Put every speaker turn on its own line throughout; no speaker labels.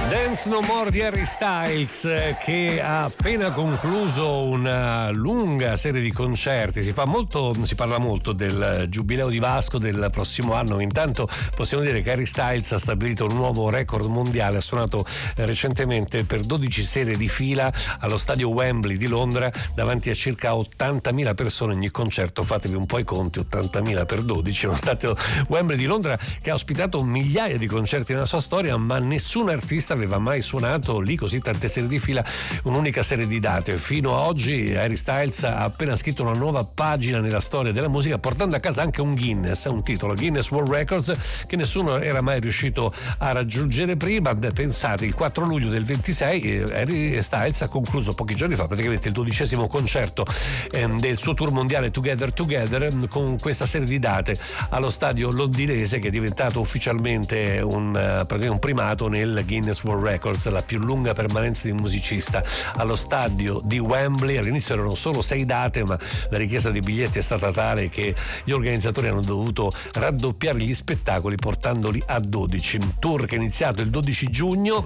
Dance No More di Harry Styles, che ha appena concluso una lunga serie di concerti. Si parla molto del giubileo di Vasco del prossimo anno. Intanto possiamo dire che Harry Styles ha stabilito un nuovo record mondiale. Ha suonato recentemente per 12 sere di fila allo stadio Wembley di Londra davanti a circa 80.000 persone ogni concerto. Fatevi un po' i conti, 80.000 per 12. Uno stadio Wembley di Londra che ha ospitato migliaia di concerti nella sua storia, ma nessun artista aveva mai suonato lì così tante serie di fila, un'unica serie di date. Fino a oggi Harry Styles ha appena scritto una nuova pagina nella storia della musica, portando a casa anche un titolo Guinness World Records, che nessuno era mai riuscito a raggiungere prima. Pensate, il 4 luglio del 26 Harry Styles ha concluso pochi giorni fa praticamente il 12° concerto del suo tour mondiale Together con questa serie di date allo stadio londinese, che è diventato ufficialmente un primato nel Guinness World Records, la più lunga permanenza di un musicista allo stadio di Wembley. All'inizio erano solo 6 date, ma la richiesta dei biglietti è stata tale che gli organizzatori hanno dovuto raddoppiare gli spettacoli portandoli a 12. Un tour che è iniziato il 12 giugno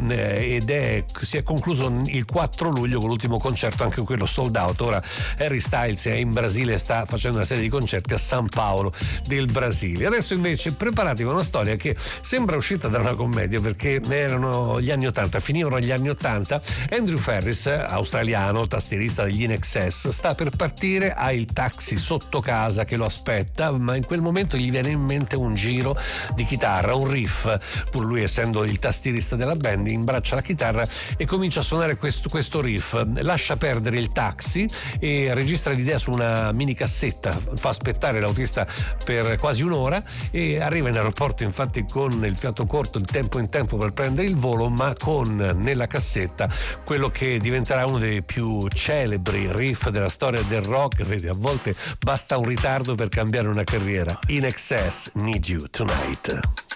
si è concluso il 4 luglio con l'ultimo concerto, anche quello sold out. Ora Harry Styles è in Brasile e sta facendo una serie di concerti a San Paolo del Brasile. Adesso invece preparatevi a una storia che sembra uscita da una commedia, perché erano gli anni 80, finivano gli anni 80. Andrew Ferris, australiano, tastierista degli INXS, sta per partire, ha il taxi sotto casa che lo aspetta, ma in quel momento gli viene in mente un giro di chitarra, un riff. Pur lui, essendo il tastierista della band, imbraccia la chitarra e comincia a suonare questo riff. Lascia perdere il taxi e registra l'idea su una mini cassetta, fa aspettare l'autista per quasi un'ora e arriva in aeroporto infatti con il fiato corto, il tempo in tempo per prendere il volo, ma con nella cassetta quello che diventerà uno dei più celebri riff della storia del rock. Vedi, a volte basta un ritardo per cambiare una carriera. INXS, Need You Tonight.